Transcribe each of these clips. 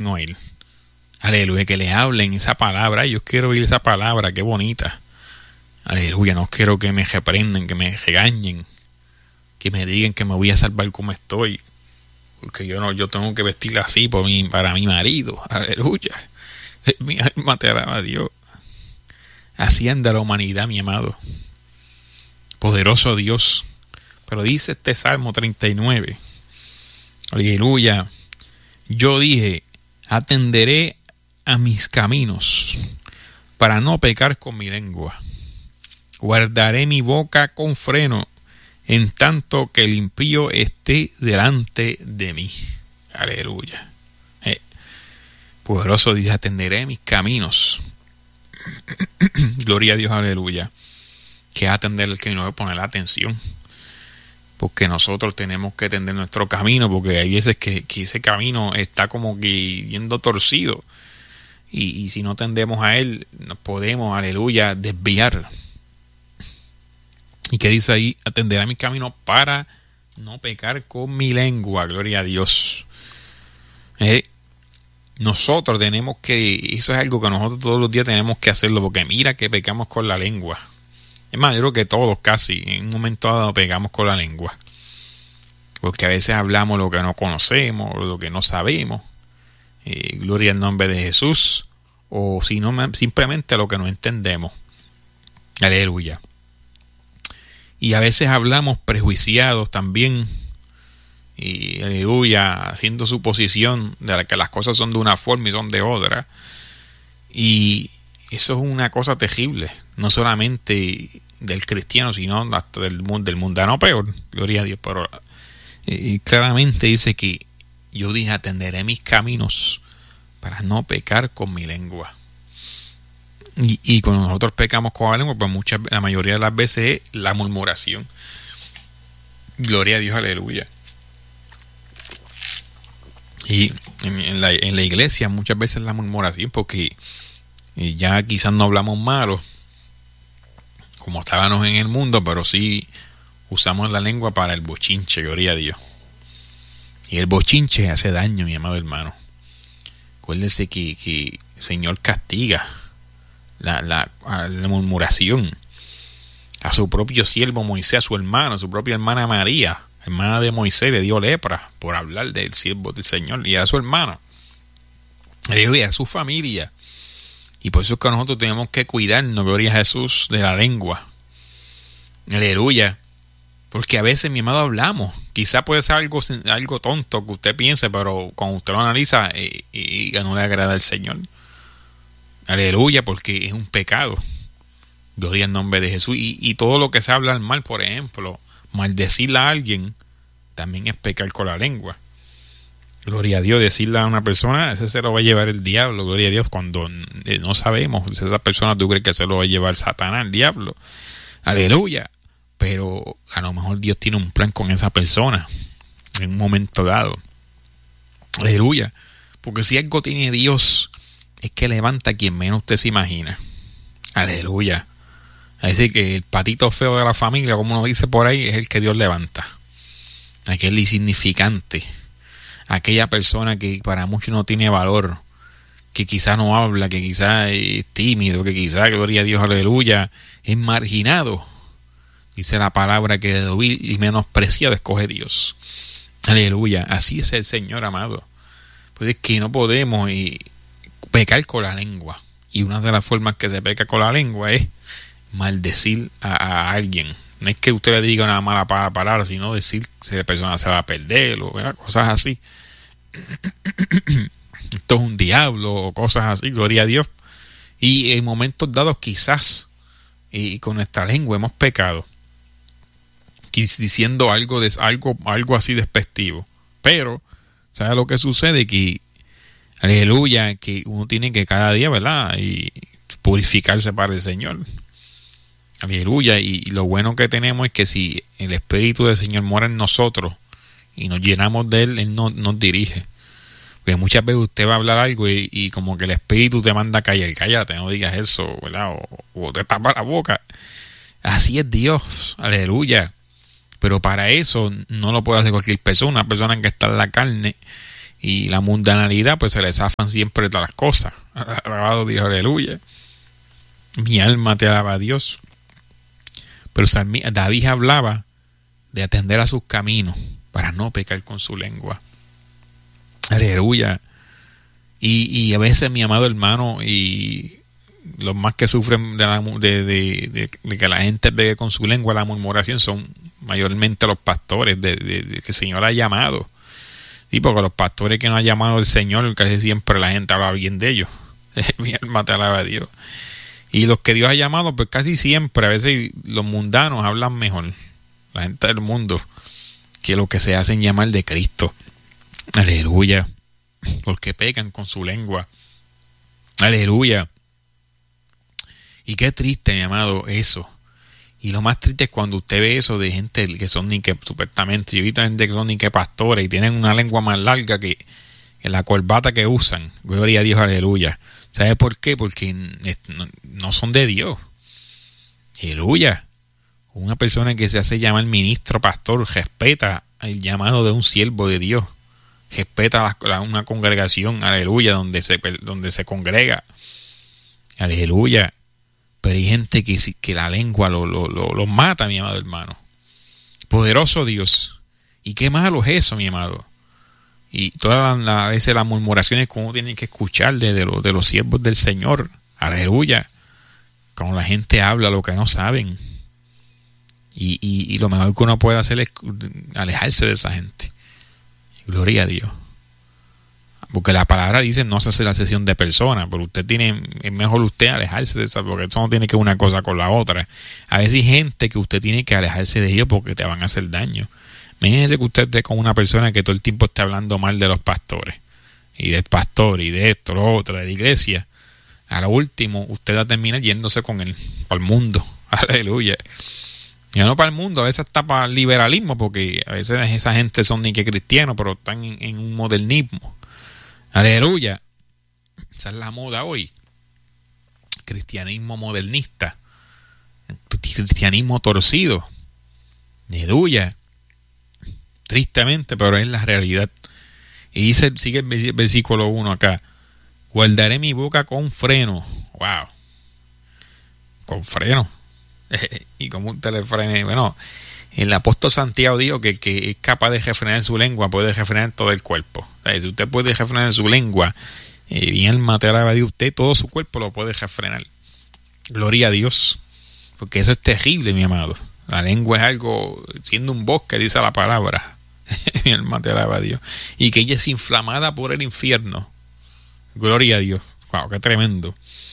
a él. Aleluya, que le hablen esa palabra. Ay, yo quiero oír esa palabra, qué bonita. Aleluya, no quiero que me reprendan, que me regañen, que me digan que me voy a salvar como estoy, porque yo tengo que vestir así para mi marido. Aleluya, mi alma te alaba a Dios. Así anda la humanidad, mi amado. Poderoso Dios. Pero dice este Salmo 39. Aleluya. Yo dije, atenderé a mis caminos para no pecar con mi lengua. Guardaré mi boca con freno en tanto que el impío esté delante de mí. Aleluya. Poderoso Dios, atenderé mis caminos. Gloria a Dios, aleluya. Que atender el camino, poner la atención. Porque nosotros tenemos que atender nuestro camino, porque hay veces que ese camino está como que yendo torcido. Y si no tendemos a él, nos podemos, aleluya, desviar. ¿Y qué dice ahí? Atenderé a mi camino para no pecar con mi lengua. Gloria a Dios. Nosotros tenemos que, eso es algo que nosotros todos los días tenemos que hacerlo, porque mira que pecamos con la lengua. Es más, yo creo que todos casi, en un momento dado pegamos con la lengua. Porque a veces hablamos lo que no conocemos, lo que no sabemos. Gloria al nombre de Jesús. O si no, simplemente lo que no entendemos. Aleluya. Y a veces hablamos prejuiciados también. Y aleluya, haciendo suposición de que las cosas son de una forma y son de otra. Y eso es una cosa terrible. No solamente del cristiano, sino hasta del mundano peor. Gloria a Dios. Pero claramente dice que yo dije, atenderé mis caminos para no pecar con mi lengua. Y cuando nosotros pecamos con la lengua, pues la mayoría de las veces es la murmuración. Gloria a Dios, aleluya. Y en la iglesia muchas veces la murmuración, porque ya quizás no hablamos malo como estábamos en el mundo, pero sí usamos la lengua para el bochinche, gloria a Dios. Y el bochinche hace daño, mi amado hermano. Acuérdese que el Señor castiga la murmuración. A su propio siervo Moisés, a su hermano, a su propia hermana María, hermana de Moisés, le dio lepra por hablar del siervo del Señor, y a su hermano, a su familia. Y por eso es que nosotros tenemos que cuidarnos, gloria a Jesús, de la lengua. Aleluya. Porque a veces, mi amado, hablamos. Quizá puede ser algo tonto que usted piense, pero cuando usted lo analiza, y no le agrada al Señor. Aleluya, porque es un pecado. Gloria al nombre de Jesús. Y todo lo que se habla mal, por ejemplo, maldecirle a alguien, también es pecar con la lengua. Gloria a Dios, decirle a una persona, ese se lo va a llevar el diablo, gloria a Dios, cuando no sabemos, esa persona tú crees que se lo va a llevar Satanás, el diablo. Aleluya. Pero a lo mejor Dios tiene un plan con esa persona en un momento dado. Aleluya. Porque si algo tiene Dios, es que levanta a quien menos usted se imagina. Aleluya. Así que el patito feo de la familia, como uno dice por ahí, es el que Dios levanta. Aquel insignificante. Aquella persona que para muchos no tiene valor, que quizás no habla, que quizás es tímido, que quizás, gloria a Dios, aleluya, es marginado. Dice la palabra que de vil y menospreciado escoge Dios. Aleluya, así es el Señor, amado. Pues es que no podemos pecar con la lengua. Y una de las formas que se peca con la lengua es maldecir a alguien. No es que usted le diga una mala palabra, sino decir si la persona se va a perder o cosas así. Esto es un diablo o cosas así, gloria a Dios. Y en momentos dados quizás con nuestra lengua hemos pecado, diciendo algo así despectivo. Pero, ¿sabe lo que sucede? Que, aleluya, que uno tiene que cada día, ¿verdad? Y purificarse para el Señor. Aleluya, y lo bueno que tenemos es que si el Espíritu del Señor mora en nosotros y nos llenamos de Él nos dirige. Porque muchas veces usted va a hablar algo y como que el Espíritu te manda a callar, cállate, no digas eso, ¿verdad? O te tapa la boca. Así es Dios, aleluya. Pero para eso no lo puede hacer cualquier persona, una persona que está en la carne y la mundanalidad, pues se le zafan siempre todas las cosas. Alabado Dios, aleluya. Mi alma te alaba a Dios. Pero David hablaba de atender a sus caminos para no pecar con su lengua. Aleluya. Y a veces, mi amado hermano, y los más que sufren de que la gente pegue con su lengua la murmuración son mayormente los pastores que el Señor ha llamado. Sí, porque los pastores que no ha llamado el Señor, casi siempre la gente habla bien de ellos. Mi alma te alaba a Dios. Y los que Dios ha llamado, pues casi siempre, a veces los mundanos hablan mejor, la gente del mundo, que lo que se hacen llamar de Cristo. Aleluya. Porque pecan con su lengua. Aleluya. Y qué triste, mi amado, eso. Y lo más triste es cuando usted ve eso de gente que son ni que, supuestamente, yo he visto gente que son ni que pastores y tienen una lengua más larga que la corbata que usan. Gloria a Dios, aleluya. ¿Sabe por qué? Porque no son de Dios. Aleluya. Una persona que se hace llamar ministro, pastor, respeta el llamado de un siervo de Dios. Respeta una congregación, aleluya, donde se congrega. Aleluya. Pero hay gente que la lengua lo mata, mi amado hermano. Poderoso Dios. Y qué malo es eso, mi amado. Y todas las veces las murmuraciones que uno tiene que escuchar de los siervos del Señor. Aleluya. Cuando la gente habla lo que no saben. Y lo mejor que uno puede hacer es alejarse de esa gente. Gloria a Dios. Porque la palabra dice no se hace la sesión de personas, pero es mejor usted alejarse de esa, porque eso no tiene que ver una cosa con la otra. A veces hay gente que usted tiene que alejarse de ellos porque te van a hacer daño. Imagínese que usted esté con una persona que todo el tiempo esté hablando mal de los pastores, y del pastor, y de esto, lo otro, de la iglesia. A lo último, usted va a terminar yéndose con él, para el mundo. Aleluya. Ya no para el mundo, a veces está para el liberalismo, porque a veces esa gente son ni que cristianos, pero están en un modernismo. Aleluya. Esa es la moda hoy. Cristianismo modernista. Cristianismo torcido. Aleluya. Tristemente, pero es la realidad. Y sigue el versículo 1 acá. Guardaré mi boca con freno. Wow. Con freno. Y como usted le frene. Bueno, el apóstol Santiago dijo que el que es capaz de refrenar su lengua puede refrenar todo el cuerpo. O sea, si usted puede refrenar su lengua, bien el material de usted, todo su cuerpo lo puede refrenar. Gloria a Dios. Porque eso es terrible, mi amado. La lengua es algo, siendo un bosque, dice la palabra. Mi alma te alaba a Dios. Y que ella es inflamada por el infierno. Gloria a Dios. Wow, qué tremendo.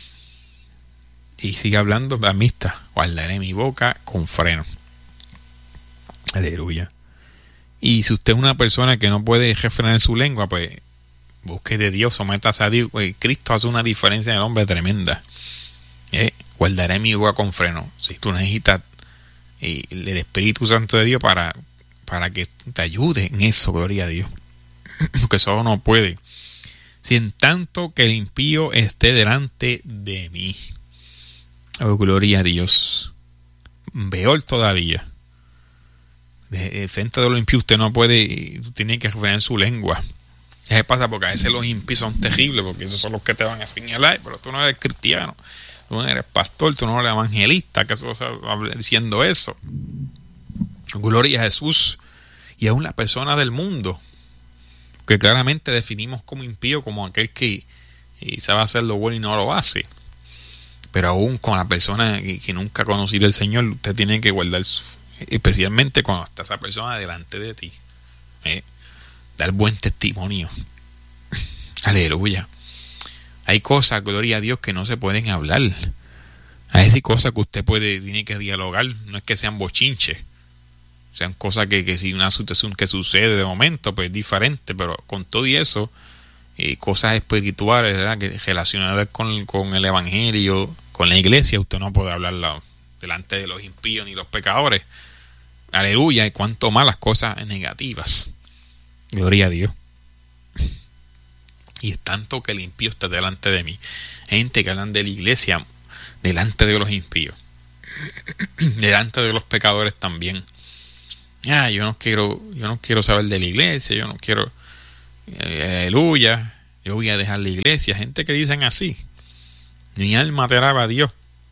Y sigue hablando, amistad. Guardaré mi boca con freno. Aleluya. Y si usted es una persona que no puede refrenar su lengua, pues busque de Dios, sométase a Dios. Pues Cristo hace una diferencia en el hombre tremenda. Guardaré mi boca con freno. Si tú necesitas el Espíritu Santo de Dios para que te ayude en eso, gloria a Dios. Porque solo no puede. Sin tanto que el impío esté delante de mí. Oh, gloria a Dios. Peor todavía. Frente de los impíos usted no puede, tiene que refrenar su lengua. Eso pasa porque a veces los impíos son terribles, porque esos son los que te van a señalar, pero tú no eres cristiano, tú no eres pastor, tú no eres evangelista, que eso está diciendo eso. Gloria a Jesús. Y aún la persona del mundo, que claramente definimos como impío como aquel que sabe hacer lo bueno y no lo hace. Pero aún con la persona que nunca ha conocido al Señor, usted tiene que guardar, especialmente cuando está esa persona delante de ti. Dar buen testimonio. Aleluya. Hay cosas, gloria a Dios, que no se pueden hablar. Hay cosas que usted tiene que dialogar. No es que sean bochinches. Sean cosas que si una situación que sucede de momento, pues es diferente. Pero con todo y eso, cosas espirituales, ¿verdad?, que relacionadas con el evangelio, con la iglesia, usted no puede hablarla delante de los impíos ni los pecadores. Aleluya. Y cuanto más las cosas negativas. Gloria a Dios. Y es tanto que el impío está delante de mí. Gente que hablan de la iglesia delante de los impíos. Delante de los pecadores también. Yo no quiero saber de la iglesia, yo no quiero. aleluya, yo voy a dejar la iglesia. Gente que dicen así. Mi alma te alaba a Dios.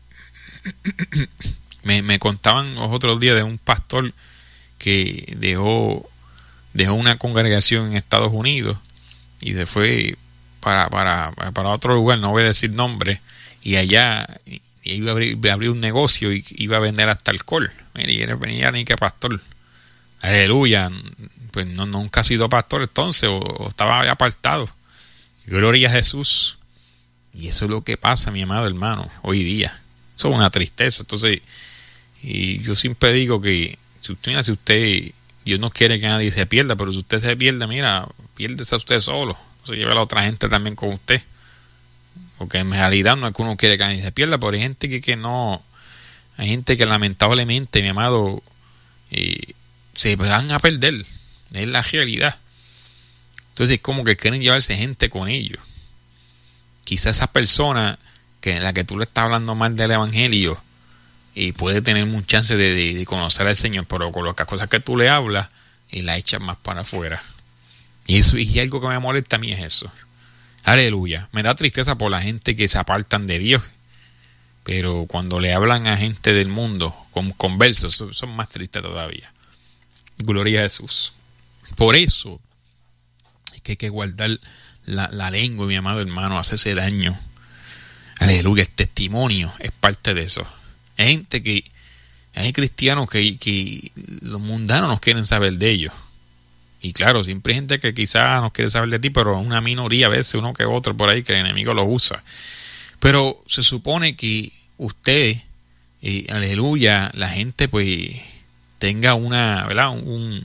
Me contaban los otros días de un pastor que dejó una congregación en Estados Unidos y se fue para otro lugar, no voy a decir nombre, y allá iba a abrir un negocio y iba a vender hasta alcohol. Mire, y venía ni que pastor. Aleluya. Pues nunca ha sido pastor entonces, o estaba apartado. Gloria a Jesús. Y eso es lo que pasa, mi amado hermano, hoy día. Eso es una tristeza. Entonces, y yo siempre digo que si usted, Dios no quiere que nadie se pierda, pero si usted se pierde, mira, piérdese a usted solo. Se lleva a la otra gente también con usted. Porque en realidad no es que uno quiere que nadie se pierda, pero hay gente que no, hay gente que lamentablemente, mi amado, se van a perder. Es la realidad. Entonces es como que quieren llevarse gente con ellos. Quizás esa persona que en la que tú le estás hablando mal del evangelio y puede tener un chance de conocer al Señor, pero con las cosas que tú le hablas y la echas más para afuera. Y eso, y algo que me molesta a mí es eso. Aleluya. Me da tristeza por la gente que se apartan de Dios, pero cuando le hablan a gente del mundo con conversos, son más tristes todavía. Gloria a Jesús. Por eso es que hay que guardar la lengua, mi amado hermano, hacerse daño. Aleluya, el testimonio es parte de eso. Hay cristianos que los mundanos no quieren saber de ellos. Y claro, siempre hay gente que quizás no quiere saber de ti, pero una minoría a veces, uno que otro por ahí, que el enemigo los usa. Pero se supone que usted, aleluya, la gente pues tenga ¿verdad? un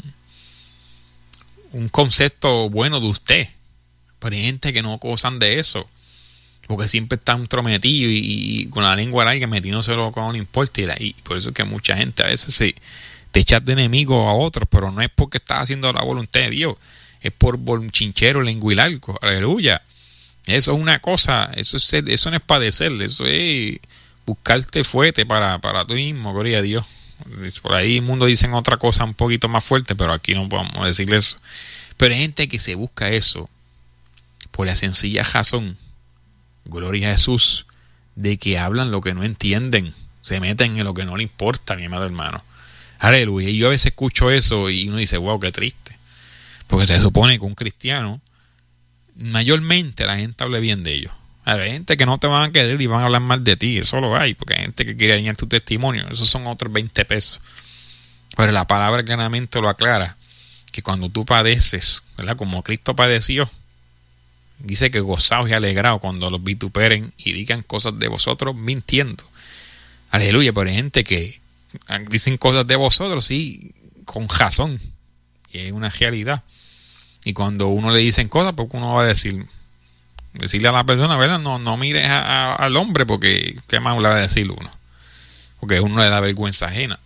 concepto bueno de usted. Pero hay gente que no gozan de eso, porque siempre está entrometido y con la lengua larga metiéndose lo que no le importa. Y por eso es que mucha gente a veces te echa de enemigo a otros, pero no es porque estás haciendo la voluntad de Dios, es por chinchero, lengua y largo. Aleluya. Eso es una cosa, eso no es padecer, eso es buscarte fuerte para ti mismo, gloria a Dios. Por ahí el mundo dicen otra cosa un poquito más fuerte, pero aquí no podemos decirle eso. Pero hay gente que se busca eso por la sencilla razón, gloria a Jesús, de que hablan lo que no entienden, se meten en lo que no le importa, mi amado hermano. Aleluya. Y yo a veces escucho eso y uno dice, wow, qué triste. Porque se supone que un cristiano, mayormente la gente habla bien de ellos. Hay gente que no te van a querer y van a hablar mal de ti, eso lo hay, porque hay gente que quiere dañar tu testimonio, esos son otros 20 pesos. Pero la palabra claramente lo aclara, que cuando tú padeces, ¿verdad? Como Cristo padeció, dice que gozaos y alegraos cuando los vituperen y digan cosas de vosotros mintiendo. Aleluya. Pero hay gente que dicen cosas de vosotros, sí, con razón, y es una realidad. Y cuando uno le dicen cosas, pues uno va a decirle a la persona, ¿verdad? No mires al hombre, porque qué más le va a decir uno, porque uno le da vergüenza ajena.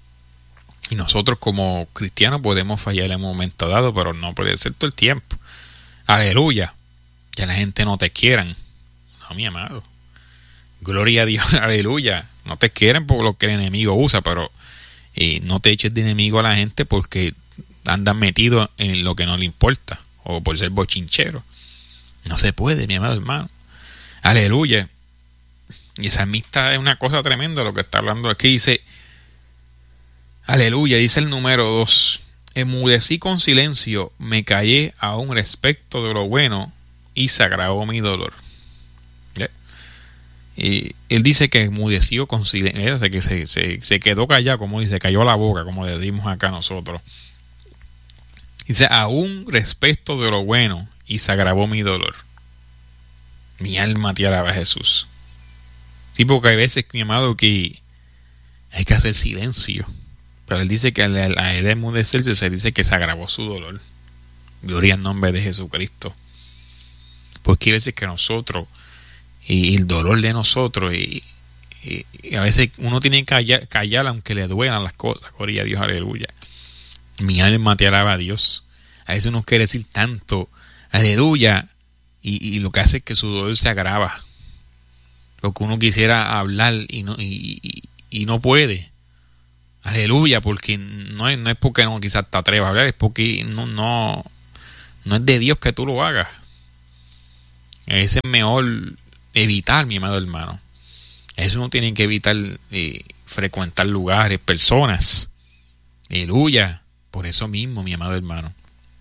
Y nosotros como cristianos podemos fallar en un momento dado, pero no puede ser todo el tiempo. Aleluya. Que la gente no te quieran. No, mi amado. Gloria a Dios. Aleluya. No te quieren por lo que el enemigo usa, pero no te eches de enemigo a la gente porque andan metidos en lo que no le importa o por ser bochinchero. No se puede, mi amado hermano. Aleluya. Y esa amistad es una cosa tremenda lo que está hablando aquí. Dice, aleluya, dice el número 2. Enmudecí con silencio, me callé aún respecto de lo bueno y se agravó mi dolor. ¿Yeah? Y él dice que enmudeció con silencio, que se quedó callado, como dice, cayó la boca, como le dimos acá nosotros. Dice, aún respecto de lo bueno y se agravó mi dolor. Mi alma te alaba, Jesús. Sí, porque hay veces, mi amado, que hay que hacer silencio. Pero él dice que a él enmudecerse se dice que se agravó su dolor. Gloria al nombre de Jesucristo. Porque hay veces que nosotros, y el dolor de nosotros, y a veces uno tiene que callar aunque le duelan las cosas. Gloria a Dios, aleluya. Mi alma te alaba a Dios. A veces uno quiere decir tanto, aleluya, y lo que hace es que su dolor se agrava. Porque uno quisiera hablar y no puede. Aleluya, porque no es porque no quizás te atrevas a hablar, es porque no No es de Dios que tú lo hagas. Es mejor evitar, mi amado hermano. Eso uno tiene que evitar frecuentar lugares, personas. Aleluya. Por eso mismo, mi amado hermano.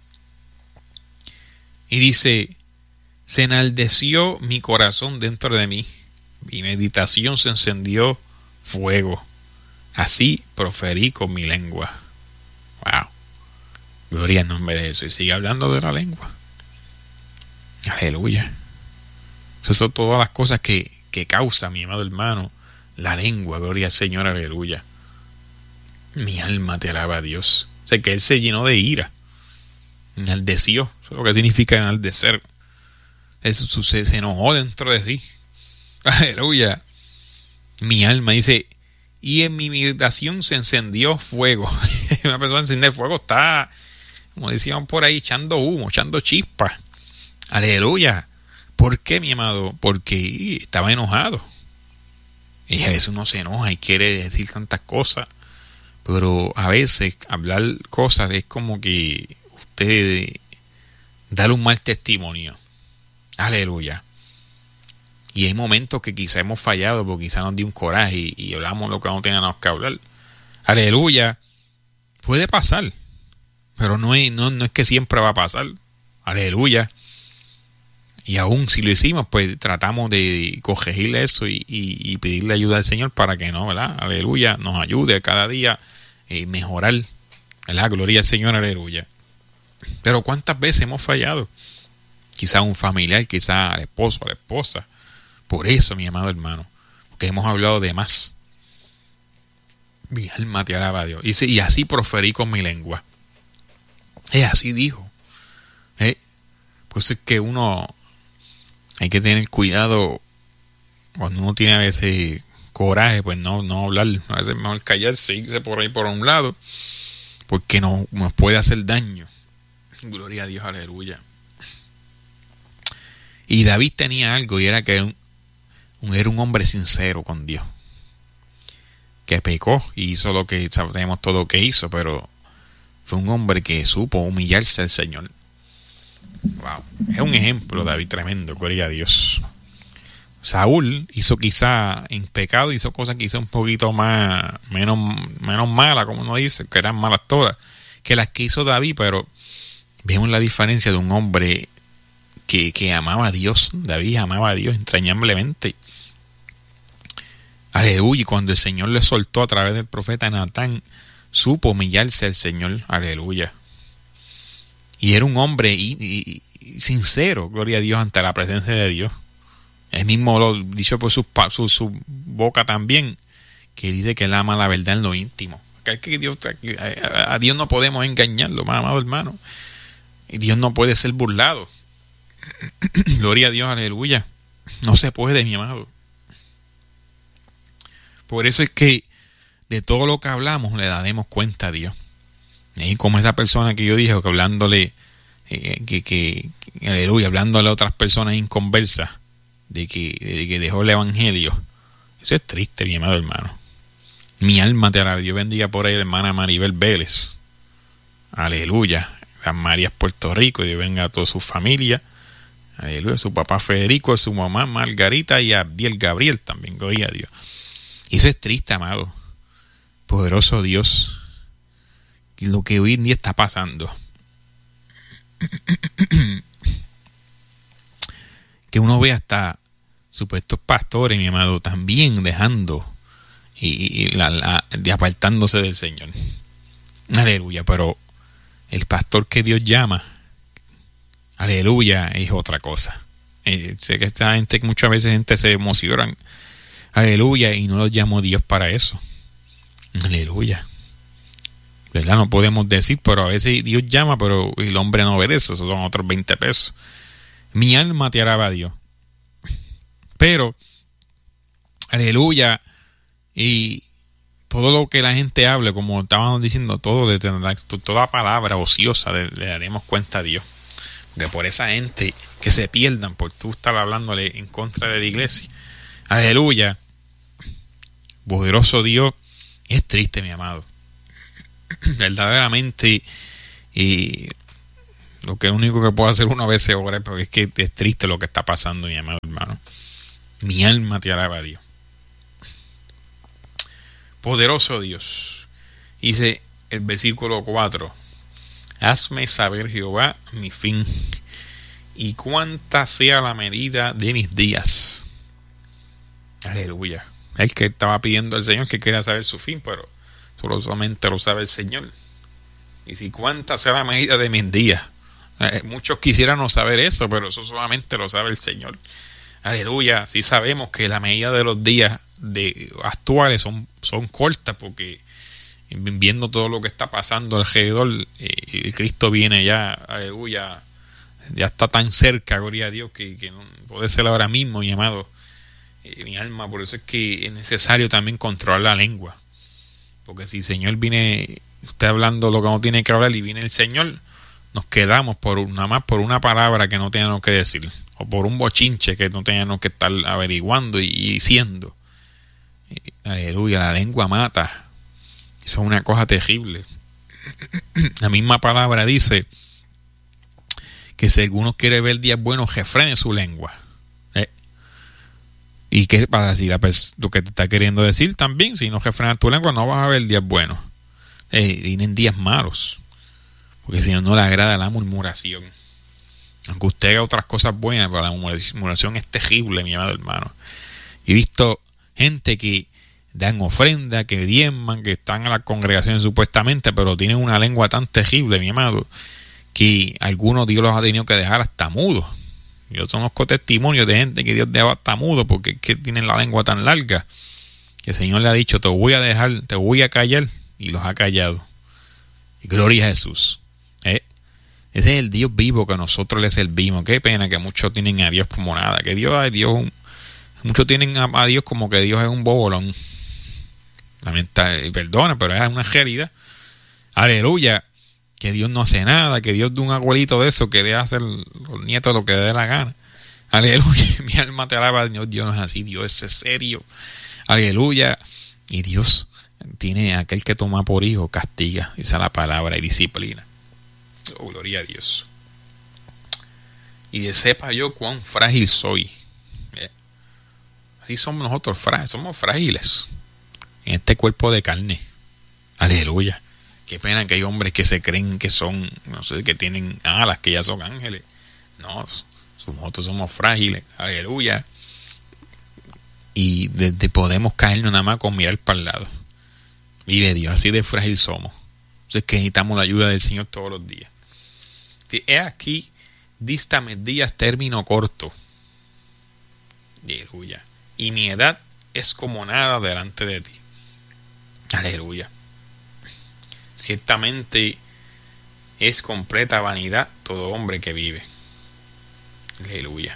Y dice, se enalteció mi corazón dentro de mí. Mi meditación se encendió fuego. Así proferí con mi lengua. Wow. Gloria al nombre de Jesús. Y sigue hablando de la lengua. Aleluya. Esas son todas las cosas que causa, mi amado hermano, la lengua. Gloria al Señor. Aleluya. Mi alma te alaba a Dios. O sea, que Él se llenó de ira. Enalteció. Eso es lo que significa enaltecer. Eso se enojó dentro de sí. Aleluya. Mi alma dice, y en mi meditación se encendió fuego. Una persona encender fuego está, como decían por ahí, echando humo, echando chispas. Aleluya. ¿Por qué, mi amado? Porque estaba enojado. Y a veces uno se enoja y quiere decir tantas cosas. Pero a veces hablar cosas es como que usted darle un mal testimonio. Aleluya. Y hay momentos que quizá hemos fallado porque quizá nos dio un coraje y hablamos lo que no teníamos que hablar. Aleluya. Puede pasar. Pero no es que siempre va a pasar. Aleluya. Y aún si lo hicimos, pues tratamos de corregir eso y pedirle ayuda al Señor para que no, ¿verdad? Aleluya. Nos ayude a cada día mejorar. ¿Verdad? Gloria al Señor. Aleluya. Pero ¿cuántas veces hemos fallado? Quizá un familiar, quizá al esposo, a la esposa. Por eso, mi amado hermano, porque hemos hablado de más. Mi alma te alaba a Dios. Y así proferí con mi lengua. Así dijo. Pues es que uno hay que tener cuidado cuando uno tiene a veces coraje, pues no hablar. A veces es mejor callarse, irse por ahí por un lado, porque nos puede hacer daño. Gloria a Dios, aleluya. Y David tenía algo, y era que era un hombre sincero con Dios, que pecó y hizo lo que sabemos todo lo que hizo, pero fue un hombre que supo humillarse al Señor. Wow. Es un ejemplo, David, tremendo, gloria a Dios. Saúl hizo quizá en pecado, hizo cosas quizá un poquito menos malas, como uno dice, que eran malas todas, que las que hizo David, pero vemos la diferencia de un hombre que amaba a Dios. David amaba a Dios entrañablemente. Aleluya. Y cuando el Señor le soltó a través del profeta Natán, supo humillarse al Señor. Aleluya. Y era un hombre sincero, gloria a Dios, ante la presencia de Dios. Él mismo lo dicho por su boca también, que dice que él ama la verdad en lo íntimo. A Dios no podemos engañarlo, amado hermano. Y Dios no puede ser burlado. Gloria a Dios, aleluya. No se puede, mi amado. Por eso es que de todo lo que hablamos le daremos cuenta a Dios. Y como esa persona que yo dije, que hablándole, aleluya, hablándole a otras personas inconversas, de que dejó el evangelio. Eso es triste, mi amado hermano. Mi alma te alaba. Dios bendiga por ahí a la hermana Maribel Vélez. Aleluya. San Marías, Puerto Rico. Dios bendiga a toda su familia. Aleluya. Su papá Federico, su mamá Margarita y a Abdiel Gabriel también. Gloria a Dios. Y eso es triste, amado. Poderoso Dios. Y lo que hoy en día está pasando. Que uno ve hasta supuestos pastores, mi amado, también dejando de apartándose del Señor. Aleluya. Pero el pastor que Dios llama, aleluya, es otra cosa. Sé que esta gente, muchas veces gente se emocionan, aleluya, y no los llamó Dios para eso. Aleluya. ¿Verdad? No podemos decir, pero a veces Dios llama, pero el hombre no obedece. Esos son otros 20 pesos. Mi alma te alaba a Dios. Pero, aleluya, y todo lo que la gente hable, como estábamos diciendo, toda palabra ociosa le daremos cuenta a Dios. Porque por esa gente que se pierdan por tú estar hablándole en contra de la iglesia. Aleluya. Poderoso Dios. Es triste, mi amado. Verdaderamente lo que único que puedo hacer una vez es orar, porque es que es triste lo que está pasando, mi amado hermano. Mi alma te alaba a Dios. Poderoso Dios. Dice el versículo 4. Hazme saber, Jehová, mi fin, y cuánta sea la medida de mis días. Aleluya. El que estaba pidiendo al Señor que quería saber su fin, pero solamente lo sabe el Señor. Y si cuánta sea la medida de mis días. Muchos quisieran no saber eso, pero eso solamente lo sabe el Señor. Aleluya. Sí sabemos que la medida de los días actuales son cortas, porque viendo todo lo que está pasando alrededor, el Cristo viene ya, aleluya, ya está tan cerca, gloria a Dios, que no puede ser ahora mismo, mi amado, mi alma. Por eso es que es necesario también controlar la lengua, porque si el Señor viene, usted hablando lo que no tiene que hablar, y viene el Señor, nos quedamos nada más por una palabra que no teníamos que decir, o por un bochinche que no teníamos que estar averiguando y diciendo. Aleluya, la lengua mata. Eso es una cosa terrible. La misma palabra dice que si alguno quiere ver días buenos, refrene su lengua. ¿Y qué pasa? Si lo que te está queriendo decir también, si no refrenas tu lengua, no vas a ver días buenos. Vienen días malos, porque el Señor no le agrada la murmuración. Aunque usted haga otras cosas buenas, pero la murmuración es terrible, mi amado hermano. He visto gente que dan ofrenda, que diezman, que están en las congregaciones supuestamente, pero tienen una lengua tan terrible, mi amado, que algunos Dios los ha tenido que dejar hasta mudos. Yo conozco testimonios de gente que Dios dejó hasta mudo porque es que tienen la lengua tan larga, que el Señor le ha dicho: te voy a dejar, te voy a callar, y los ha callado. Y gloria a Jesús. Ese es el Dios vivo que nosotros le servimos. Qué pena que muchos tienen a Dios como nada, que muchos tienen a Dios como que Dios es un bobolón. Perdona, pero es una realidad. Aleluya. Que Dios no hace nada, que Dios de un abuelito de eso que deja hacer los nietos lo que dé la gana. Aleluya. Mi alma te alaba, Dios. Dios no es así, Dios es serio. Aleluya. Y Dios tiene aquel que toma por hijo, castiga, dice la palabra, y disciplina. Oh, gloria a Dios. Y de sepa yo cuán frágil soy. Así somos nosotros, somos frágiles en este cuerpo de carne. Aleluya. Qué pena que hay hombres que se creen que son, no sé, que tienen alas, que ya son ángeles. No, nosotros somos frágiles. Aleluya. Y podemos caernos nada más con mirar para el lado. Vive Dios, así de frágil somos. Entonces que necesitamos la ayuda del Señor todos los días. He aquí, dístame días término corto. Aleluya. Y mi edad es como nada delante de ti. Aleluya. Ciertamente es completa vanidad todo hombre que vive. Aleluya.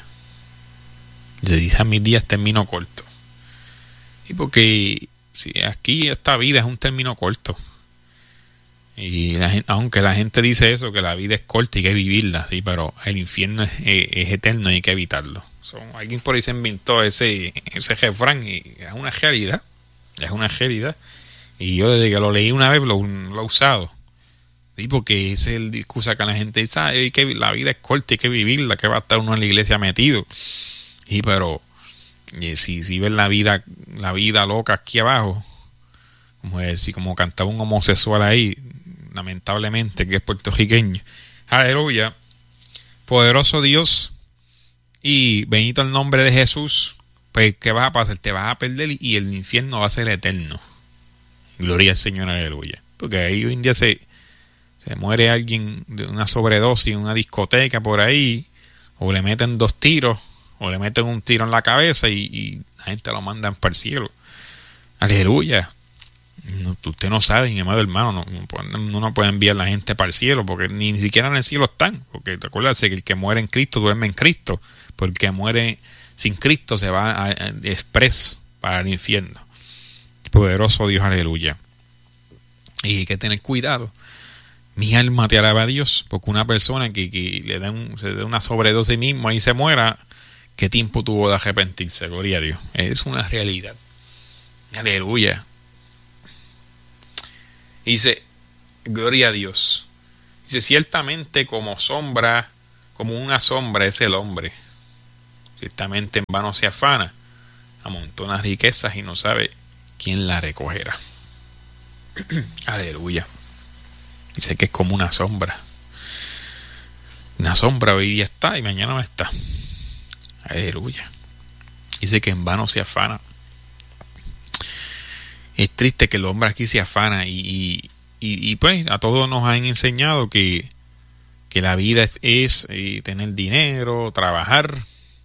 Se dice: a mis días término corto. Y porque si aquí esta vida es un término corto. Y aunque la gente dice eso, que la vida es corta y hay que vivirla, sí, pero el infierno es eterno y hay que evitarlo. Alguien por ahí se inventó ese refrán y es una realidad. Es una realidad. Y yo desde que lo leí una vez lo he usado. ¿Sí? Porque ese es el discurso que la gente dice: que la vida es corta y hay que vivirla, que va a estar uno en la iglesia metido. Y pero si ves la vida loca aquí abajo, como cantaba un homosexual ahí, lamentablemente, que es puertorriqueño. Aleluya. Poderoso Dios y bendito el nombre de Jesús. Pues ¿qué vas a pasar? Te vas a perder y el infierno va a ser eterno. Gloria al Señor, aleluya. Porque ahí hoy en día se muere alguien de una sobredosis en una discoteca por ahí, o le meten 2 tiros, o le meten un tiro en la cabeza y la gente lo mandan para el cielo. Aleluya. Usted no sabe, mi amado hermano, no puede enviar a la gente para el cielo, porque ni siquiera en el cielo están. Porque acuérdate que el que muere en Cristo duerme en Cristo, porque el que muere sin Cristo se va express para el infierno. Poderoso Dios, aleluya. Y hay que tener cuidado. Mi alma te alaba a Dios, porque una persona que se dé una sobredosis mismo y se muera, ¿qué tiempo tuvo de arrepentirse? Gloria a Dios. Es una realidad. Aleluya. Dice: gloria a Dios. Dice, ciertamente como una sombra es el hombre. Ciertamente en vano se afana, amontona riquezas y no sabe quién la recogerá. Aleluya. Dice que es como una sombra. Una sombra hoy día está y mañana no está. Aleluya. Dice que en vano se afana. Es triste que el hombre aquí se afana y pues a todos nos han enseñado que la vida es tener dinero, trabajar.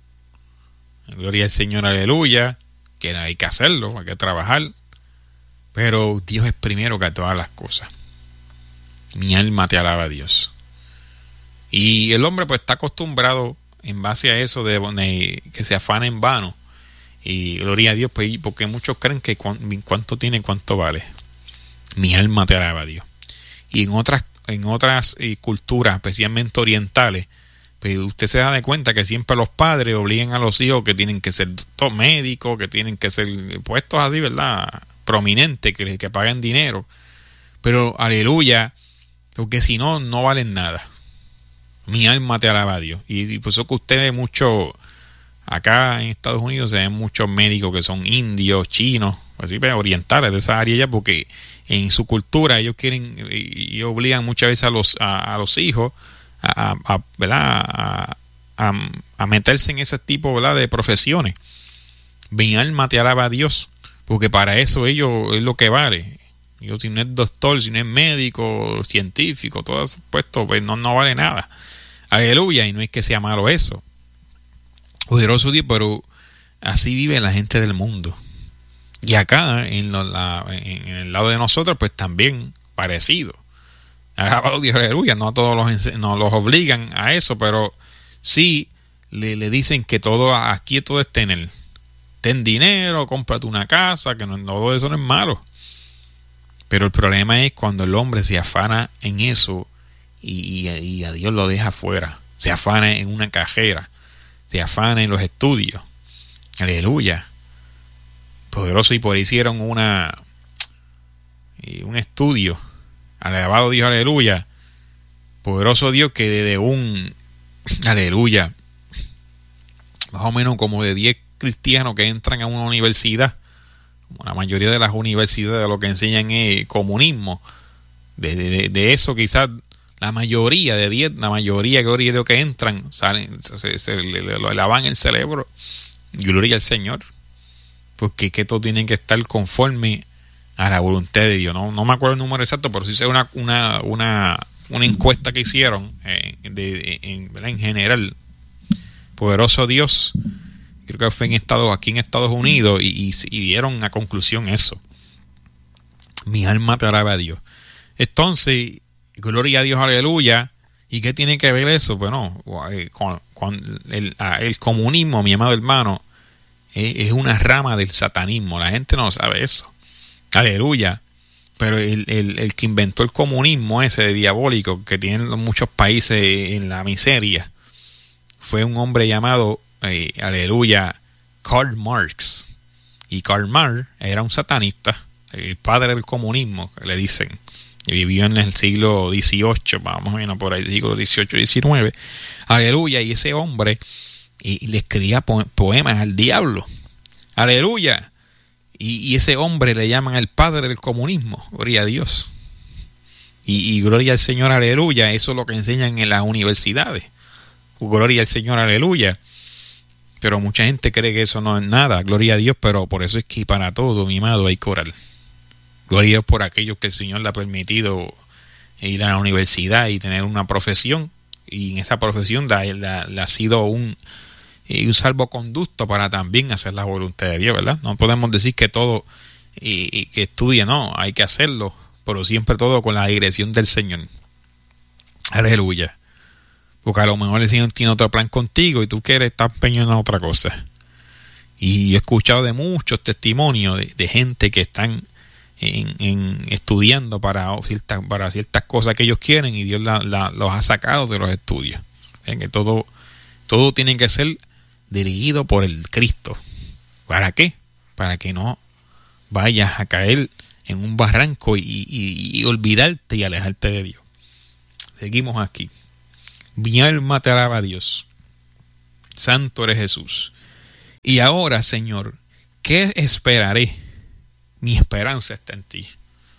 Gloria al Señor, aleluya. Que hay que hacerlo, hay que trabajar. Pero Dios es primero que todas las cosas. Mi alma te alaba, Dios. Y el hombre pues está acostumbrado en base a eso de que se afana en vano. Y gloria a Dios, pues, porque muchos creen que cuánto tiene, cuánto vale. Mi alma te alaba, Dios. Y en otras culturas, especialmente orientales, pues usted se da de cuenta que siempre los padres obligan a los hijos que tienen que ser médicos, que tienen que ser puestos así, ¿verdad? Prominentes, que paguen dinero. Pero aleluya, porque si no, no valen nada. Mi alma te alaba, Dios. Y por eso que usted ve mucho, acá en Estados Unidos se ven muchos médicos que son indios, chinos, así, pues, orientales de esa área ya, porque en su cultura ellos quieren y obligan muchas veces a los hijos ¿verdad? A meterse en ese tipo, ¿verdad?, de profesiones. Mi alma te alaba a Dios, porque para eso ellos es lo que vale. Yo, si no es doctor, si no es médico, científico, todo eso puesto, pues no vale nada. Aleluya, y no es que sea malo eso. Poderoso Dios, pero así vive la gente del mundo. Y acá, en el lado de nosotros, pues también parecido. Alabado Dios, aleluya. No a todos los obligan a eso, pero sí le dicen que aquí todo es tener. Ten dinero, cómprate una casa, que todo eso no es malo. Pero el problema es cuando el hombre se afana en eso y a Dios lo deja afuera. Se afana en una cajera, se afana en los estudios. Aleluya. Poderoso, y por ahí hicieron un estudio. Alabado Dios, aleluya. Poderoso Dios, que desde aleluya, más o menos como de 10 cristianos que entran a una universidad, como la mayoría de las universidades lo que enseñan es comunismo, de eso quizás la mayoría de 10, la mayoría gloria a Dios que entran, salen, se le lavan el cerebro, gloria al Señor, porque que todo tiene que estar conforme a la voluntad de Dios. No me acuerdo el número exacto, pero sí sé una encuesta que hicieron en general. Poderoso Dios, creo que fue aquí en Estados Unidos, y dieron a conclusión eso. Mi alma te alaba a Dios. Entonces, gloria a Dios, aleluya. ¿Y qué tiene que ver eso? Bueno, con el comunismo, mi amado hermano, es una rama del satanismo. La gente no sabe eso. Aleluya. Pero el que inventó el comunismo ese diabólico que tienen muchos países en la miseria fue un hombre llamado, aleluya, Karl Marx. Y Karl Marx era un satanista, el padre del comunismo, que le dicen. Y vivió en el siglo XVIII, vamos a ver, por ahí, siglo XVIII, XIX. Aleluya. Y ese hombre le escribía poemas al diablo. Aleluya. Y ese hombre le llaman el padre del comunismo. Gloria a Dios. Y gloria al Señor, aleluya. Eso es lo que enseñan en las universidades. Gloria al Señor, aleluya. Pero mucha gente cree que eso no es nada. Gloria a Dios, pero por eso es que para todo, mi amado, hay que orar. Gloria a Dios por aquellos que el Señor le ha permitido ir a la universidad y tener una profesión. Y en esa profesión le ha sido un salvoconducto para también hacer la voluntad de Dios, ¿verdad? No podemos decir que todo que estudie, no, hay que hacerlo, pero siempre todo con la dirección del Señor. Aleluya. Porque a lo mejor el Señor tiene otro plan contigo y tú quieres estar empeñado en otra cosa. Y he escuchado de muchos testimonios de gente que están estudiando para ciertas cosas que ellos quieren y Dios los ha sacado de los estudios. Que todo tiene que ser dirigido por el Cristo. ¿Para qué? Para que no vayas a caer en un barranco y olvidarte y alejarte de Dios. Seguimos aquí. Mi alma te alaba a Dios. Santo eres Jesús. Y ahora, Señor, ¿qué esperaré? Mi esperanza está en ti.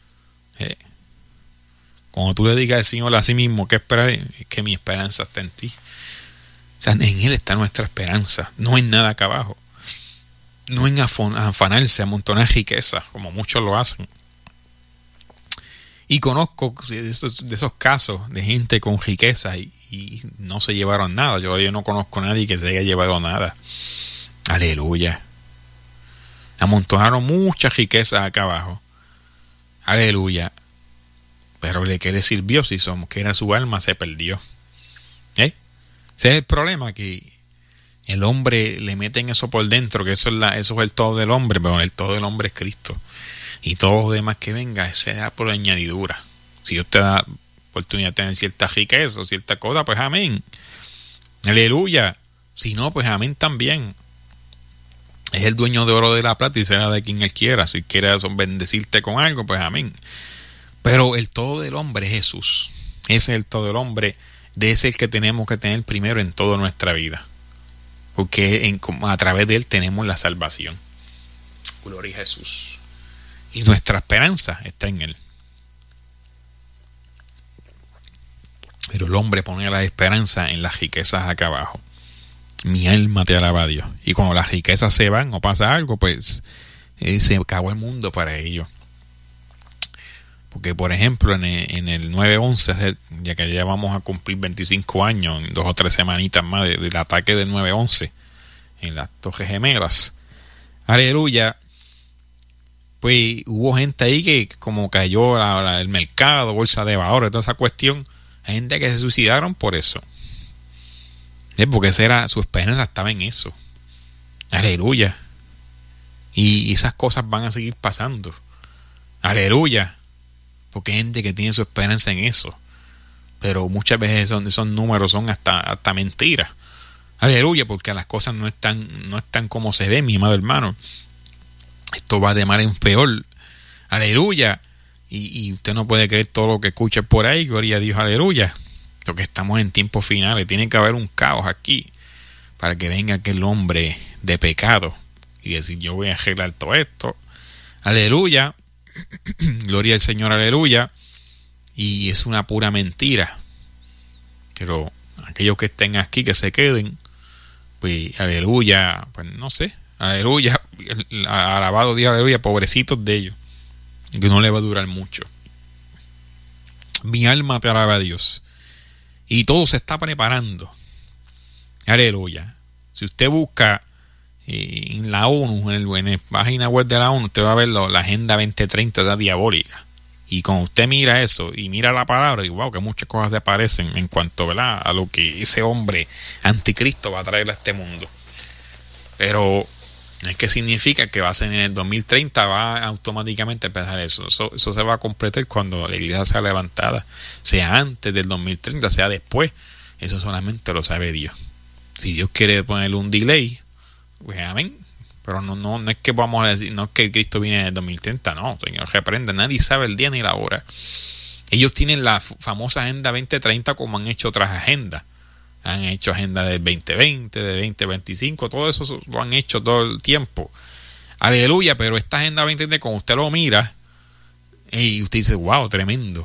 Cuando tú le digas al Señor a sí mismo, ¿qué esperaré? Es que mi esperanza está en ti. O sea, en Él está nuestra esperanza, no en nada acá abajo. No en afanarse, amontonar riquezas, como muchos lo hacen. Y conozco de esos casos de gente con riqueza y no se llevaron nada. Yo no conozco a nadie que se haya llevado nada. Aleluya. Amontonaron muchas riquezas acá abajo. Aleluya. Pero ¿de qué le sirvió si somos que era su alma se perdió? Ese es el problema, que el hombre le meten eso por dentro, que eso es el todo del hombre, pero el todo del hombre es Cristo. Y todo lo demás que venga, ese da por añadidura. Si Dios te da oportunidad de tener cierta riqueza o cierta cosa, pues amén. Aleluya. Si no, pues amén también. Es el dueño de oro de la plata y será de quien Él quiera. Si quiere bendecirte con algo, pues amén. Pero el todo del hombre es Jesús. Ese es el todo del hombre. De ese es el que tenemos que tener primero en toda nuestra vida. Porque a través de Él tenemos la salvación. Gloria a Jesús. Y nuestra esperanza está en Él. Pero el hombre pone la esperanza en las riquezas acá abajo. Mi alma te alaba a Dios. Y cuando las riquezas se van o pasa algo, pues se acabó el mundo para ellos. Porque, por ejemplo, en el 9/11, ya que ya vamos a cumplir 25 años, en 2 o 3 semanitas más del ataque del 9/11 en las Torres Gemelas. Aleluya. Pues hubo gente ahí que como cayó el mercado, bolsa de valores, toda esa cuestión. Hay gente que se suicidaron por eso. Porque su esperanza estaba en eso. Aleluya. Y esas cosas van a seguir pasando. Aleluya. Porque hay gente que tiene su esperanza en eso. Pero muchas veces esos números son hasta mentiras. Aleluya, porque las cosas no están como se ven, mi amado hermano. Esto va de mal en peor. Aleluya. Y usted no puede creer todo lo que escucha por ahí. Gloria a Dios, aleluya. Porque estamos en tiempos finales. Tiene que haber un caos aquí para que venga aquel hombre de pecado y decir, yo voy a arreglar todo esto. Aleluya. Gloria al Señor, aleluya. Y es una pura mentira. Pero aquellos que estén aquí, que se queden, pues aleluya, pues no sé, aleluya, alabado Dios, aleluya, pobrecitos de ellos, que no le va a durar mucho. Mi alma te alaba a Dios. Y todo se está preparando. Aleluya. Si usted busca en la ONU, en la página web de la ONU, usted va a ver la Agenda 2030, esa diabólica. Y cuando usted mira eso y mira la palabra, y wow, que muchas cosas se aparecen en cuanto, ¿verdad?, a lo que ese hombre anticristo va a traer a este mundo. Pero no es que significa que va a ser en el 2030, va automáticamente a empezar eso. Eso se va a completar cuando la iglesia sea levantada, sea antes del 2030, sea después. Eso solamente lo sabe Dios. Si Dios quiere ponerle un delay, pues amén. Pero no es que vamos a decir, no es que Cristo viene en el 2030, no, Señor, reprenda, nadie sabe el día ni la hora. Ellos tienen la famosa Agenda 2030 como han hecho otras agendas. Han hecho agenda del 2020, de 2025, todo eso lo han hecho todo el tiempo. Aleluya, pero esta Agenda 2030, como usted lo mira, y usted dice, wow, tremendo.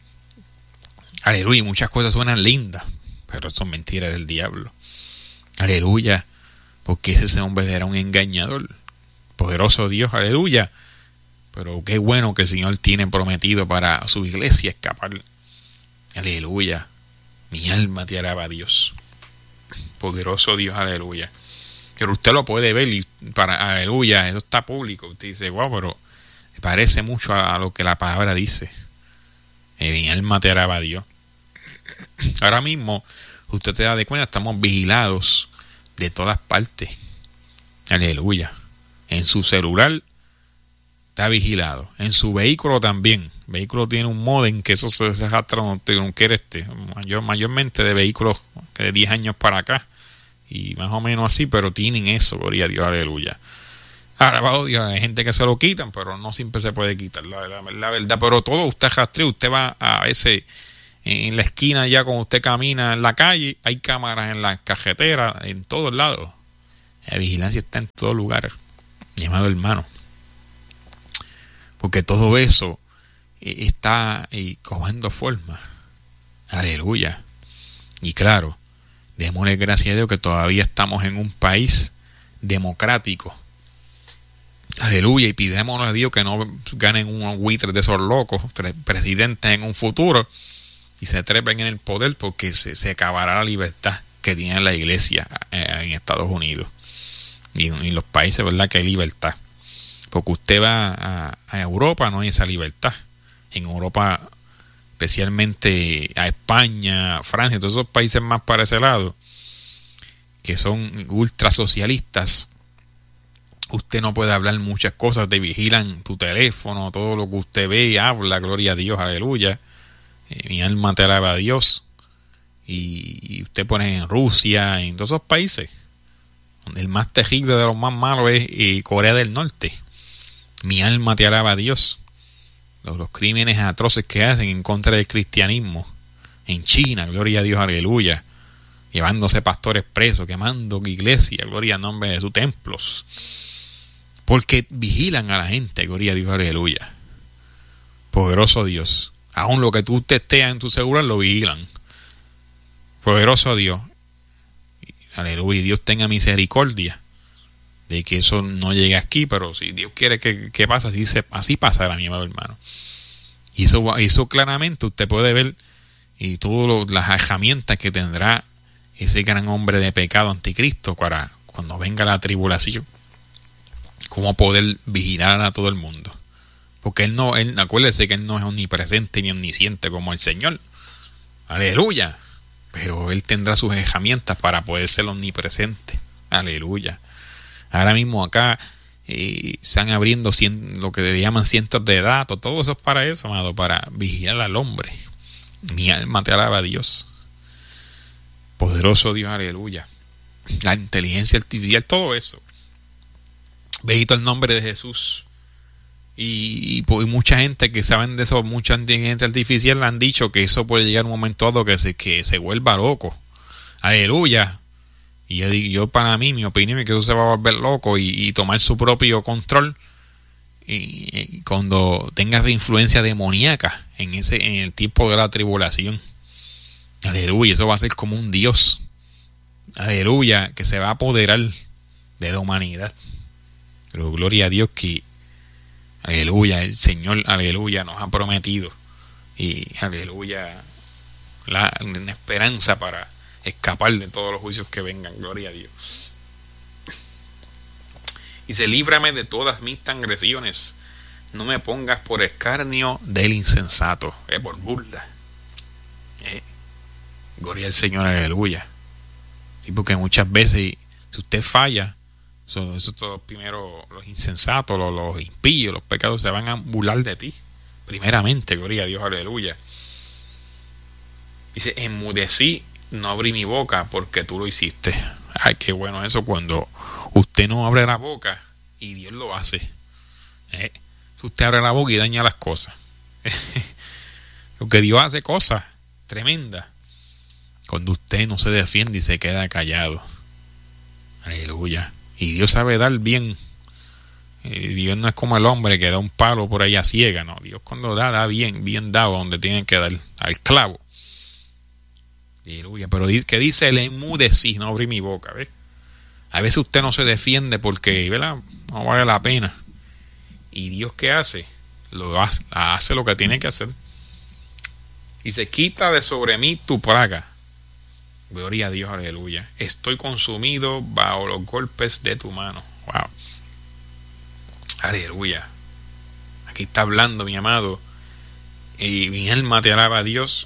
Aleluya, muchas cosas suenan lindas, pero son mentiras del diablo. Aleluya, porque ese hombre era un engañador. Poderoso Dios, aleluya. Pero qué bueno que el Señor tiene prometido para su iglesia escapar. Aleluya. Mi alma te alaba a Dios. Poderoso Dios, aleluya. Pero usted lo puede ver y aleluya, eso está público. Usted dice, wow, pero parece mucho a lo que la palabra dice. Mi alma te alaba a Dios. Ahora mismo, usted te da de cuenta, estamos vigilados de todas partes. Aleluya. En su celular está vigilado. En su vehículo también. El vehículo tiene un modem que eso se arrastra mayormente de vehículos de 10 años para acá. Y más o menos así, pero tienen eso, gloria a Dios, aleluya. Alabado Dios, hay gente que se lo quitan, pero no siempre se puede quitar, la verdad. Pero todo usted rastrea, usted va a ese en la esquina, ya cuando usted camina en la calle, hay cámaras en la cajetera, en todos lados. La vigilancia está en todos lugares, mi amado hermano. Porque todo eso está cogiendo forma. Aleluya. Y claro, démosle gracias a Dios que todavía estamos en un país democrático. Aleluya. Y pidémosle a Dios que no ganen unos buitres de esos locos, presidentes en un futuro, y se trepen en el poder, porque se acabará la libertad que tiene la iglesia en Estados Unidos. Y en los países, ¿verdad?, que hay libertad. Porque usted va a Europa, no hay esa libertad. En Europa, especialmente a España, a Francia, todos esos países más para ese lado, que son ultra socialistas, usted no puede hablar muchas cosas, te vigilan tu teléfono, todo lo que usted ve y habla, gloria a Dios, aleluya. Mi alma te alaba a Dios. Y usted pone en Rusia, en todos esos países, donde el más terrible de los más malos es Corea del Norte. Mi alma te alaba a Dios. Los crímenes atroces que hacen en contra del cristianismo. En China, gloria a Dios, aleluya. Llevándose pastores presos, quemando iglesias, gloria al nombre de sus templos. Porque vigilan a la gente, gloria a Dios, aleluya. Poderoso Dios. Aún lo que tú testeas en tu celular lo vigilan. Poderoso Dios. Aleluya. Y Dios tenga misericordia de que eso no llegue aquí, pero si Dios quiere que pase, así pasará, mi amado hermano. Y eso claramente usted puede ver, y todas las herramientas que tendrá ese gran hombre de pecado, anticristo, para cuando venga la tribulación, cómo poder vigilar a todo el mundo. Porque acuérdese que él no es omnipresente ni omnisciente como el Señor. Aleluya. Pero él tendrá sus herramientas para poder ser omnipresente. Aleluya. Ahora mismo acá se están abriendo lo que le llaman cientos de datos. Todo eso es para eso, amado, para vigilar al hombre. Mi alma te alaba a Dios. Poderoso Dios, aleluya. La inteligencia artificial, todo eso. Bendito el nombre de Jesús. Y mucha gente que saben de eso, mucha inteligencia artificial, le han dicho que eso puede llegar un momento dado que se vuelva loco. Aleluya. Y yo para mí, mi opinión es que eso se va a volver loco y tomar su propio control. Y cuando tenga esa influencia demoníaca en el tiempo de la tribulación. Aleluya, eso va a ser como un Dios. Aleluya, que se va a apoderar de la humanidad. Pero gloria a Dios que, aleluya, el Señor, aleluya, nos ha prometido. Y aleluya, una esperanza para escapar de todos los juicios que vengan, gloria a Dios. Dice, líbrame de todas mis transgresiones, no me pongas por escarnio del insensato, por burla. Gloria al Señor, aleluya. Y porque muchas veces, si usted falla, eso todo, primero los insensatos, los impíos, los pecados se van a burlar de ti. Primeramente, gloria a Dios, aleluya. Dice, enmudecí, no abrí mi boca porque tú lo hiciste. Ay, qué bueno eso cuando usted no abre la boca y Dios lo hace. Si usted abre la boca y daña las cosas. Porque Dios hace cosas tremendas cuando usted no se defiende y se queda callado. Aleluya. Y Dios sabe dar bien. Dios no es como el hombre que da un palo por ahí a ciega, no. Dios cuando da bien dado donde tiene que dar, al clavo. Aleluya. Pero que dice, le enmudecí, no abrí mi boca, ¿ves? A veces usted no se defiende porque, ¿verdad?, no vale la pena. Y Dios, ¿qué hace? Hace lo que tiene que hacer. Y se quita de sobre mí tu plaga. Gloria a Dios, aleluya. Estoy consumido bajo los golpes de tu mano. Wow. Aleluya. Aquí está hablando, mi amado. Y mi alma te alaba a Dios.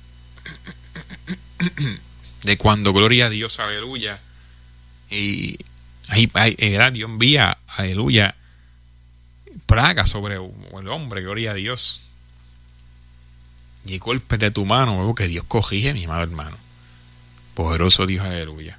De cuando, gloria a Dios, aleluya. Y ahí Dios envía, aleluya, plaga sobre el hombre, gloria a Dios. Y golpes de tu mano, que Dios corrige, mi amado hermano. Poderoso Dios, aleluya.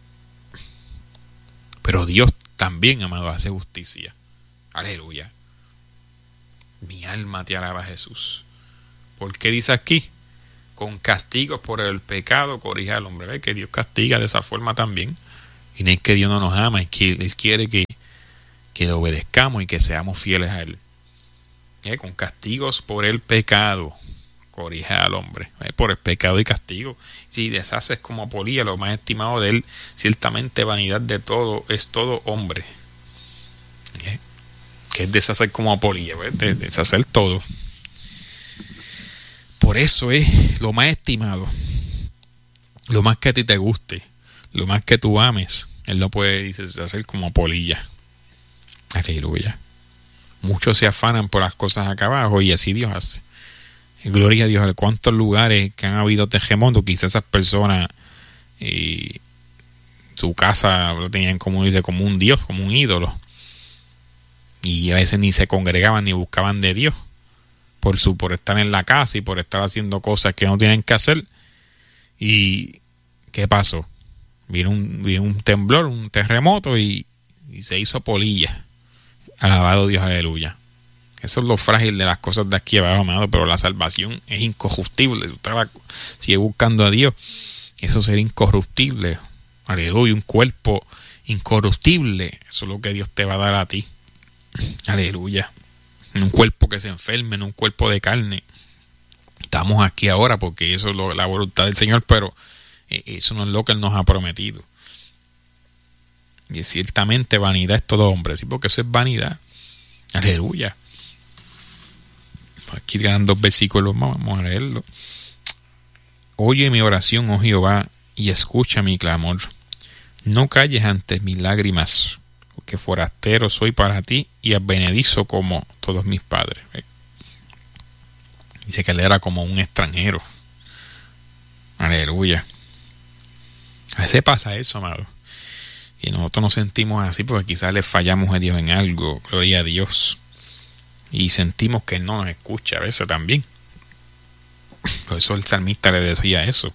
Pero Dios también, amado, hace justicia. Aleluya. Mi alma te alaba, Jesús. ¿Por qué dice aquí? con castigos por el pecado corrige al hombre. ¿Ves? Que Dios castiga de esa forma también. Y no es que Dios no nos ama, es que Él quiere que le obedezcamos y que seamos fieles a Él. Con castigos por el pecado corrige al hombre. Por el pecado y castigo. Si deshaces como polilla lo más estimado de Él, ciertamente vanidad de todo es todo hombre. Que es deshacer como polilla, deshacer todo. Por eso es lo más estimado, lo más que a ti te guste, lo más que tú ames, Él lo puede deshacer como polilla. Aleluya. Muchos se afanan por las cosas acá abajo y así Dios hace. Gloria a Dios. ¿Cuántos lugares que han habido terremotos? Quizás esas personas su casa lo tenían como dice, como un Dios, como un ídolo. Y a veces ni se congregaban ni buscaban de Dios por estar en la casa y por estar haciendo cosas que no tienen que hacer. ¿Y qué pasó? Vino un temblor, un terremoto y se hizo polilla. Alabado Dios, aleluya. Eso es lo frágil de las cosas de aquí abajo, amado, pero la salvación es incorruptible. Usted sigue buscando a Dios, eso será incorruptible. Aleluya, un cuerpo incorruptible. Eso es lo que Dios te va a dar a ti. Aleluya. Un cuerpo que se enferme, no un cuerpo de carne. Estamos aquí ahora porque eso es la voluntad del Señor, pero eso no es lo que Él nos ha prometido. Y ciertamente vanidad es todo hombre, ¿sí? Porque eso es vanidad. Aleluya. Aquí quedan 2 versículos más, vamos a leerlo. Oye mi oración, oh Jehová, y escucha mi clamor. No calles ante mis lágrimas, porque forastero soy para ti y advenedizo como todos mis padres. Dice que él era como un extranjero. Aleluya. A veces pasa eso, amado. Y nosotros nos sentimos así porque quizás le fallamos a Dios en algo. Gloria a Dios. Y sentimos que Él no nos escucha a veces también. Por eso el salmista le decía eso.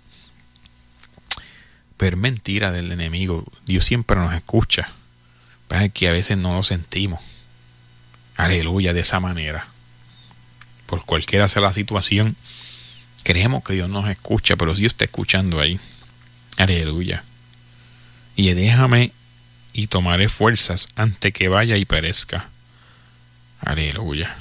Pero es mentira del enemigo. Dios siempre nos escucha. Pero es que a veces no lo sentimos. Aleluya, de esa manera. Por cualquiera sea la situación, creemos que Dios nos escucha, pero Dios está escuchando ahí. Aleluya. Y déjame y tomaré fuerzas antes que vaya y perezca. Aleluya.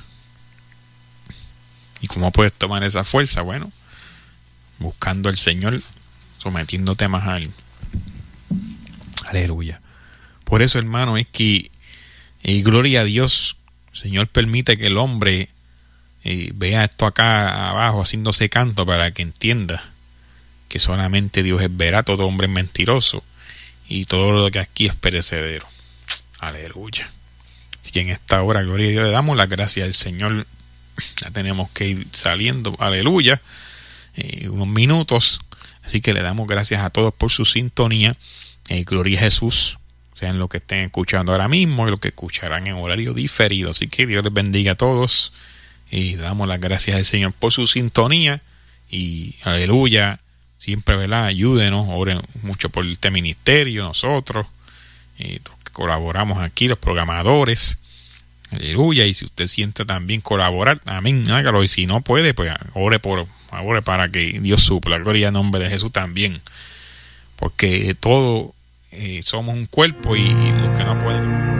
¿Y cómo puedes tomar esa fuerza? Bueno, buscando al Señor, sometiéndote más a Él. Aleluya. Por eso, hermano, es que gloria a Dios, el Señor permite que el hombre vea esto acá abajo haciéndose canto para que entienda que solamente Dios es verá, todo hombre es mentiroso y todo lo que aquí es perecedero. Aleluya. Así que en esta hora, gloria a Dios, le damos las gracias al Señor. Ya tenemos que ir saliendo, aleluya, unos minutos. Así que le damos gracias a todos por su sintonía. Gloria a Jesús, sean los que estén escuchando ahora mismo y los que escucharán en horario diferido. Así que Dios les bendiga a todos y le damos las gracias al Señor por su sintonía. Y aleluya, siempre, ¿verdad? Ayúdenos, oren mucho por este ministerio, nosotros, los que colaboramos aquí, los programadores. Aleluya. Y si usted siente también colaborar, amén, hágalo. Y si no puede, pues ore para que Dios supla. Gloria al nombre de Jesús también. Porque todos somos un cuerpo y los que no pueden